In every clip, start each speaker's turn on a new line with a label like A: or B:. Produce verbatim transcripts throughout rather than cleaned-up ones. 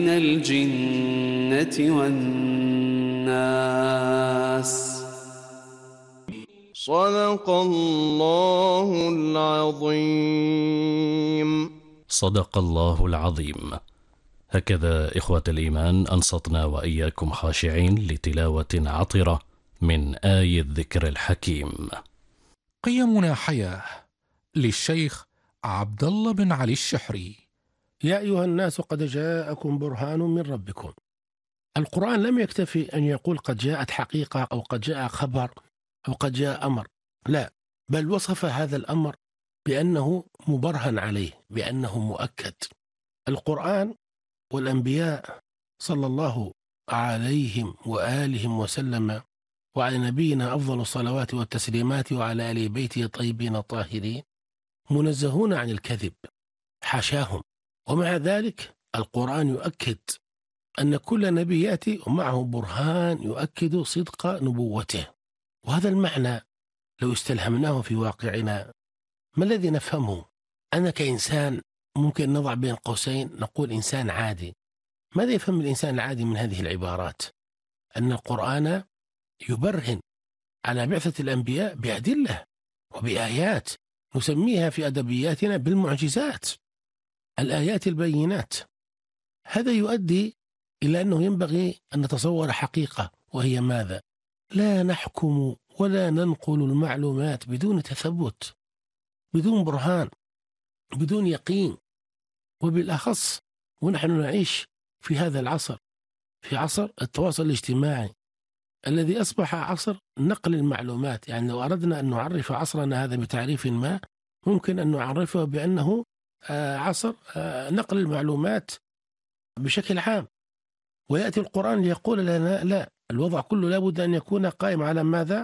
A: من الجنة والناس.
B: صدق الله العظيم.
C: صدق الله العظيم. هكذا إخوة الإيمان أنصتنا وإياكم خاشعين لتلاوة عطرة من آي الذكر الحكيم.
D: قيمنا حياة للشيخ عبد الله بن علي الشحري.
E: يا أيها الناس قد جاءكم برهان من ربكم. القرآن لم يكتفي أن يقول قد جاءت حقيقة أو قد جاء خبر أو قد جاء أمر، لا، بل وصف هذا الأمر بأنه مبرهن عليه، بأنه مؤكد. القرآن والأنبياء صلى الله عليهم وآلهم وسلم وعلى نبينا أفضل الصلوات والتسليمات وعلى آل بيته الطيبين الطاهرين منزهون عن الكذب، حاشاهم. ومع ذلك القرآن يؤكد أن كل نبي يأتي ومعه برهان يؤكد صدق نبوته. وهذا المعنى لو استلهمناه في واقعنا ما الذي نفهمه؟ أنا كإنسان ممكن نضع بين قوسين نقول إنسان عادي. ماذا يفهم الإنسان العادي من هذه العبارات؟ أن القرآن يبرهن على بعثة الأنبياء بأدلة وبآيات نسميها في أدبياتنا بالمعجزات، الآيات البينات. هذا يؤدي إلى أنه ينبغي أن نتصور حقيقة، وهي ماذا؟ لا نحكم ولا ننقل المعلومات بدون تثبت، بدون برهان، بدون يقين. وبالأخص ونحن نعيش في هذا العصر، في عصر التواصل الاجتماعي الذي أصبح عصر نقل المعلومات. يعني لو أردنا أن نعرف عصرنا هذا بتعريف ما، ممكن أن نعرفه بأنه عصر نقل المعلومات بشكل عام. ويأتي القرآن ليقول لنا لا، الوضع كله لابد أن يكون قائم على ماذا؟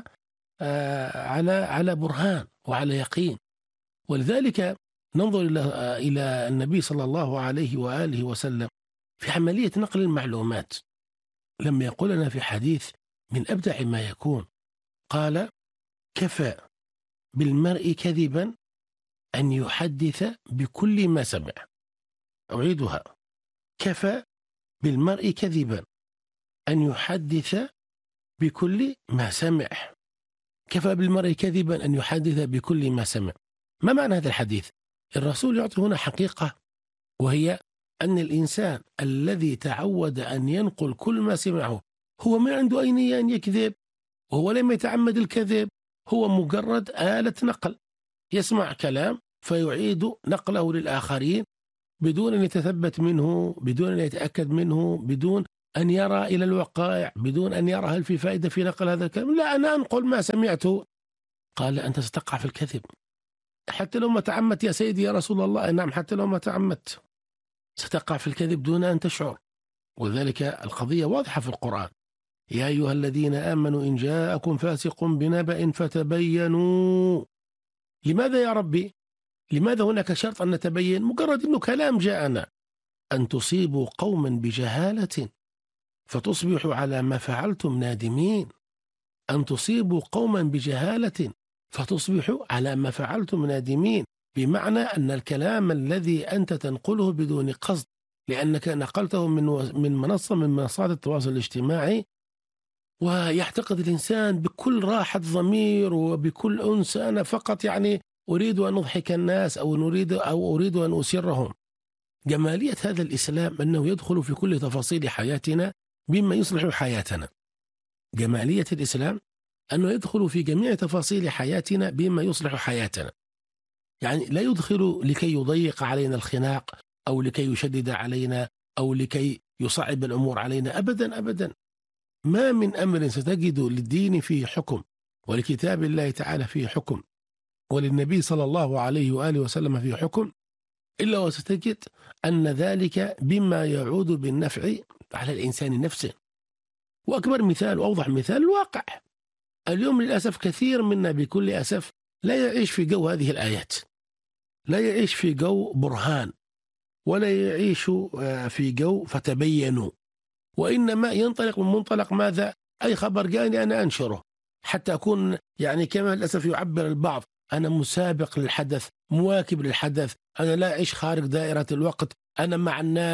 E: على على برهان وعلى يقين. ولذلك ننظر إلى إلى النبي صلى الله عليه وآله وسلم في عملية نقل المعلومات، لما يقول لنا في حديث من أبدع ما يكون، قال: كفى بالمرء كذبا أن يحدث بكل ما سمع. أعيدها: كفى بالمرء كذبا أن يحدث بكل ما سمع. كفى بالمرء كذبا أن يحدث بكل ما سمع. ما معنى هذا الحديث؟ الرسول يعطي هنا حقيقة، وهي أن الإنسان الذي تعود أن ينقل كل ما سمعه هو ما عنده أي نية أن يكذب، وهو لم يتعمد الكذب، هو مجرد آلة نقل، يسمع كلام فيعيد نقله للآخرين بدون أن يتثبت منه، بدون أن يتأكد منه، بدون أن يرى إلى الوقائع، بدون أن يرى هل في فائدة في نقل هذا الكلام. لا، أنا أنقل ما سمعته. قال: أنت ستقع في الكذب حتى لو ما تعمدت يا سيدي يا رسول الله. نعم، حتى لو ما تعمدت ستقع في الكذب دون أن تشعر. وذلك القضية واضحة في القرآن: يا أيها الذين آمنوا إن جاءكم فاسق بنبأ فتبينوا. لماذا يا ربي؟ لماذا هناك شرط أن نتبين؟ مجرد أنه كلام جاءنا. أن تصيبوا قوما بجهالة فتصبحوا على ما فعلتم نادمين. أن تصيبوا قوما بجهالة فتصبحوا على ما فعلتم نادمين، بمعنى أن الكلام الذي أنت تنقله بدون قصد لأنك نقلته من من منصة من منصات التواصل الاجتماعي، ويعتقد الإنسان بكل راحة ضمير وبكل أنس أنا فقط يعني أريد أن أضحك الناس أو نريد أو أريد أن أسرهم. جمالية هذا الإسلام أنه يدخل في كل تفاصيل حياتنا بما يصلح حياتنا. جمالية الإسلام أنه يدخل في جميع تفاصيل حياتنا بما يصلح حياتنا. يعني لا يدخل لكي يضيق علينا الخناق أو لكي يشدد علينا أو لكي يصعب الأمور علينا، أبدا أبدا. ما من أمر ستجد للدين فيه حكم، ولكتاب الله تعالى فيه حكم، وللنبي صلى الله عليه وآله وسلم فيه حكم، إلا وستجد أن ذلك بما يعود بالنفع على الإنسان نفسه. وأكبر مثال وأوضح مثال الواقع. اليوم للأسف كثير منا بكل أسف لا يعيش في جو هذه الآيات، لا يعيش في جو برهان، ولا يعيش في جو فتبينوا، وإنما ينطلق من منطلق ماذا؟ أي خبر جاني أنا أنشره حتى أكون يعني كما للأسف يعبر البعض أنا مسابق للحدث، مواكب للحدث، أنا لا أعيش خارج دائرة الوقت، أنا مع الناس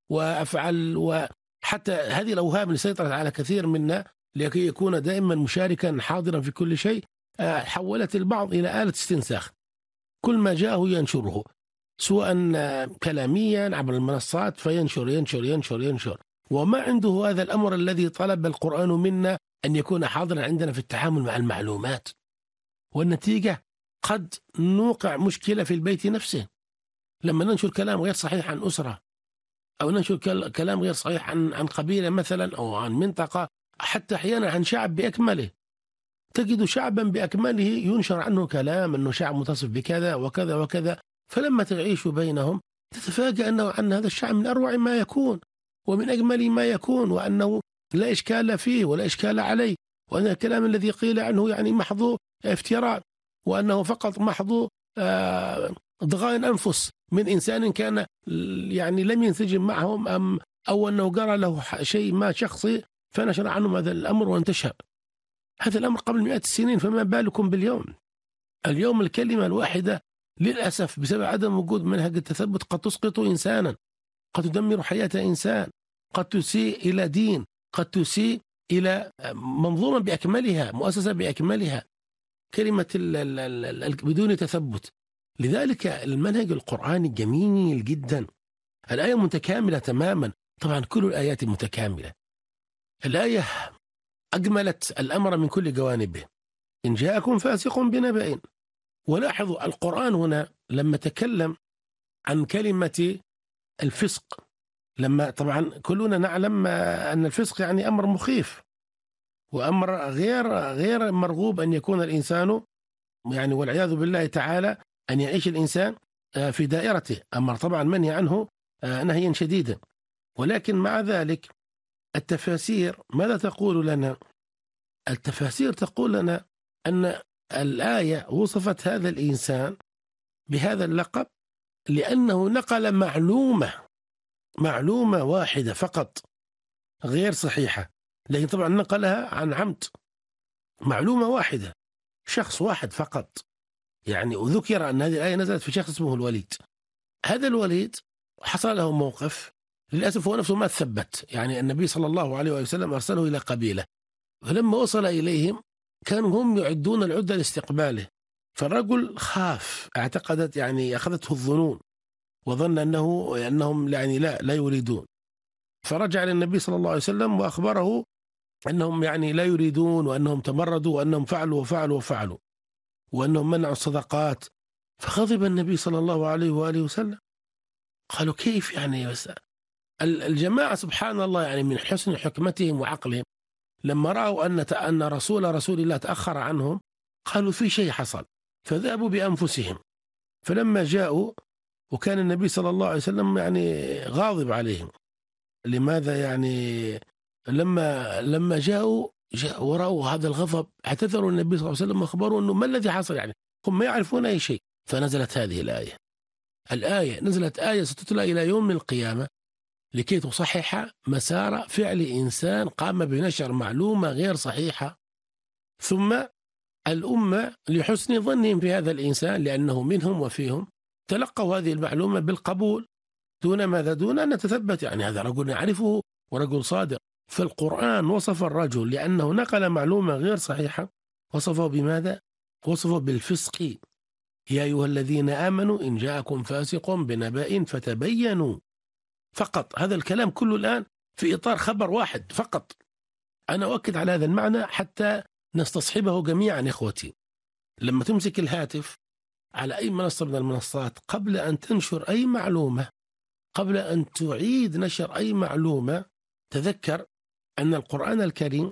E: وأفعل، وحتى هذه الأوهام اللي سيطرت على كثير منا لكي يكون دائما مشاركا حاضرا في كل شيء، حولت البعض إلى آلة استنساخ، كل ما جاءه ينشره سواء كلاميا عبر المنصات، فينشر ينشر ينشر ينشر، وما عنده هذا الأمر الذي طلب القرآن منا أن يكون حاضرا عندنا في التعامل مع المعلومات. والنتيجة قد نوقع مشكلة في البيت نفسه لما ننشر كلام غير صحيح عن أسرة، أو ننشر كلام غير صحيح عن عن قبيلة مثلا، أو عن منطقة، حتى أحيانا عن شعب بأكمله. تجد شعبا بأكمله ينشر عنه كلام أنه شعب متصف بكذا وكذا وكذا، فلما تعيش بينهم تتفاجأ أنه أن هذا الشعب من أروع ما يكون ومن أجمل ما يكون، وأنه لا إشكال فيه ولا إشكال عليه، وأن الكلام الذي قيل عنه يعني محض افتراء، وأنه فقط محض ضغائن أنفس من إنسان كان يعني لم ينسجم معهم، أم أو أنه قرأ له شيء ما شخصي فنشر عنهم هذا الأمر وانتشر. هذا الأمر قبل مئات السنين، فما بالكم باليوم؟ اليوم الكلمة الواحدة للأسف بسبب عدم وجود منهج التثبت قد تسقط إنسانا، قد تدمر حياة إنسان، قد تسيء إلى دين، قد تسيء إلى منظومة بأكملها، مؤسسة بأكملها، كلمة ال ال ال ال بدون تثبت. لذلك المنهج القرآني جميل جدا، الآية متكاملة تماما، طبعا كل الآيات متكاملة. الآية أجملت الأمر من كل جوانبه، إن جاءكم فاسق بنبأ. ولاحظوا القرآن هنا لما تكلم عن كلمة الفسق، لما طبعا كلنا نعلم أن الفسق يعني أمر مخيف وأمر غير غير مرغوب أن يكون الإنسان يعني والعياذ بالله تعالى أن يعيش الإنسان في دائرته، أمر طبعا منهي عنه نهيا شديدا. ولكن مع ذلك التفاسير ماذا تقول لنا؟ التفاسير تقول لنا أن الآية وصفت هذا الإنسان بهذا اللقب لأنه نقل معلومة معلومة واحدة فقط غير صحيحة، لكن طبعا نقلها عن عمد، معلومة واحدة، شخص واحد فقط. يعني وذكر أن هذه الآية نزلت في شخص اسمه الوليد. هذا الوليد حصل له موقف للأسف هو نفسه ما تثبت، يعني النبي صلى الله عليه وسلم أرسله إلى قبيلة، فلما وصل إليهم كانوا هم يعدون العدة لاستقباله، فالرجل خاف، اعتقدت يعني أخذته الظنون وظن أنه أنهم يعني لا لا يريدون، فرجع للنبي صلى الله عليه وسلم وأخبره أنهم يعني لا يريدون، وأنهم تمردوا، وأنهم فعلوا وفعلوا وفعلوا، وأنهم منعوا الصدقات. فغضب النبي صلى الله عليه وآله وسلم، قالوا كيف يعني؟ بس الجماعة سبحان الله يعني من حسن حكمتهم وعقلهم لما رأوا أن أن رسول رسول الله تأخر عنهم قالوا في شيء حصل، فذهبوا بأنفسهم. فلما جاءوا وكان النبي صلى الله عليه وسلم يعني غاضب عليهم، لماذا يعني؟ لما لما جاءوا جاء ورأوا هذا الغضب اعتذروا النبي صلى الله عليه وسلم وأخبروا أنه ما الذي حصل، يعني هم ما يعرفون أي شيء. فنزلت هذه الآية الآية نزلت آية ستتلى إلى يوم القيامة لكي تصحح مسار فعل إنسان قام بنشر معلومة غير صحيحة، ثم الأمة لحسن ظنهم في هذا الإنسان لأنه منهم وفيهم تلقوا هذه المعلومة بالقبول دون ماذا؟ دون أن نتثبت، يعني هذا رجل نعرفه ورجل صادق. فالقرآن وصف الرجل لأنه نقل معلومة غير صحيحة، وصفه بماذا؟ وصفه بالفسق. يا أيها الذين آمنوا إن جاءكم فاسق بنبأ فتبينوا. فقط هذا الكلام كله الآن في إطار خبر واحد فقط. أنا أؤكد على هذا المعنى حتى نستصحبه جميعا إخوتي. لما تمسك الهاتف على أي منصة من المنصات، قبل أن تنشر أي معلومة، قبل أن تعيد نشر أي معلومة، تذكر أن القرآن الكريم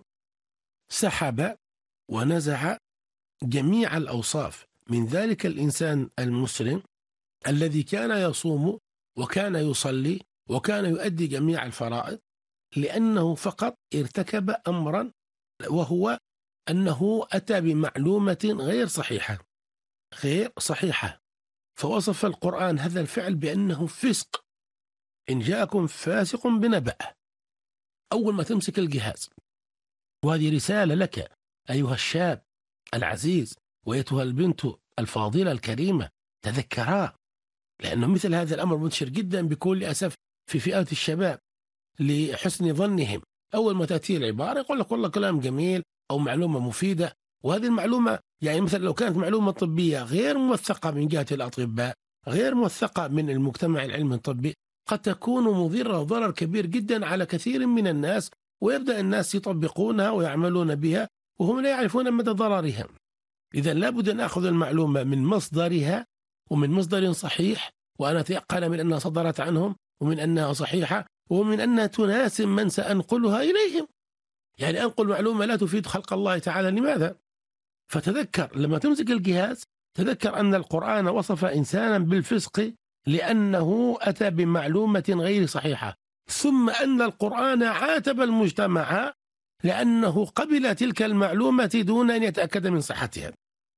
E: سحب ونزع جميع الأوصاف من ذلك الإنسان المسلم الذي كان يصوم وكان يصلي وكان يؤدي جميع الفرائض، لأنه فقط ارتكب أمرا وهو أنه أتى بمعلومة غير صحيحة غير صحيحة فوصف القرآن هذا الفعل بأنه فسق. إن جاءكم فاسق بنبأ، أول ما تمسك الجهاز، وهذه رسالة لك أيها الشاب العزيز وأيتها البنت الفاضلة الكريمة، تذكرا، لأنه مثل هذا الأمر منتشر جدا بكل أسف في فئات الشباب لحسن ظنهم. أول ما تأتي العبارة يقول لك والله كلام جميل أو معلومة مفيدة، وهذه المعلومة يعني مثلا لو كانت معلومة طبية غير موثقة من جهة الأطباء، غير موثقة من المجتمع العلمي الطبي، قد تكون مضرة وضرر كبير جدا على كثير من الناس، ويبدأ الناس يطبقونها ويعملون بها وهم لا يعرفون مدى ضررها. إذا لابد أن أخذ المعلومة من مصدرها ومن مصدر صحيح، وأنا أتيقن من أنها صدرت عنهم ومن أنها صحيحة ومن أنها تناسب من سأنقلها إليهم. يعني أنقل معلومة لا تفيد خلق الله تعالى، لماذا؟ فتذكر لما تمسك الجهاز تذكر أن القرآن وصف إنسانا بالفسق لأنه أتى بمعلومة غير صحيحة، ثم أن القرآن عاتب المجتمع لأنه قبل تلك المعلومة دون أن يتأكد من صحتها.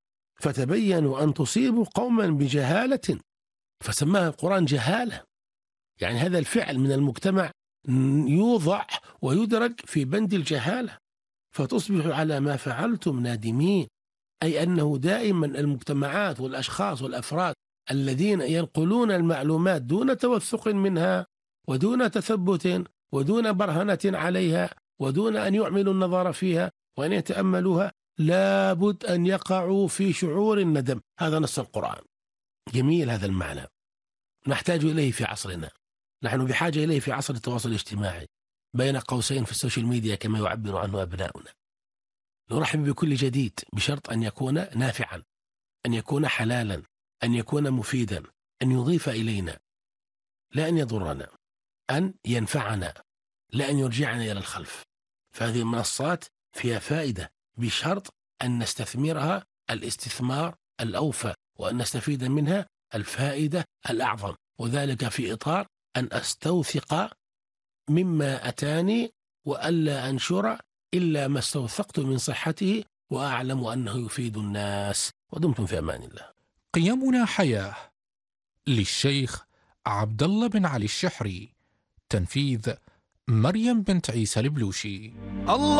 E: فتبينوا أن تصيبوا قوما بجهالة، فسماها القرآن جهالة. يعني هذا الفعل من المجتمع يوضع ويدرج في بند الجهالة، فتصبح على ما فعلتم نادمين. أي أنه دائما المجتمعات والأشخاص والأفراد الذين ينقلون المعلومات دون توثق منها ودون تثبت ودون برهنة عليها ودون أن يعملوا النظر فيها وأن يتأملوها، لابد أن يقعوا في شعور الندم. هذا نص القرآن. جميل هذا المعنى، نحتاج إليه في عصرنا. نحن بحاجة إليه في عصر التواصل الاجتماعي بين قوسين في السوشيال ميديا كما يعبر عنه أبناؤنا. نرحب بكل جديد بشرط أن يكون نافعا، أن يكون حلالا، أن يكون مفيدا، أن يضيف إلينا، لا أن يضرنا، أن ينفعنا، لا أن يرجعنا إلى الخلف. فهذه المنصات فيها فائدة بشرط أن نستثمرها الاستثمار الأوفى وأن نستفيد منها الفائدة الأعظم، وذلك في إطار أن أستوثق مما أتاني وألا أنشر إلا ما استوثقت من صحته وأعلم أنه يفيد الناس. ودمتم في أمان الله.
D: قيمنا حياة للشيخ عبد الله بن علي الشحري، تنفيذ مريم بنت عيسى البلوشي.
B: الله